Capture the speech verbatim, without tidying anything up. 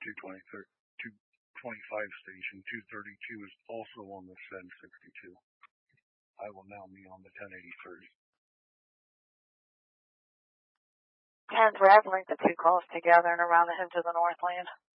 two twenty-five station. two thirty-two is also on the S E N sixty-two. I will now be on the ten eighty-three. ten three, I've linked the two calls together and around the him to the Northland.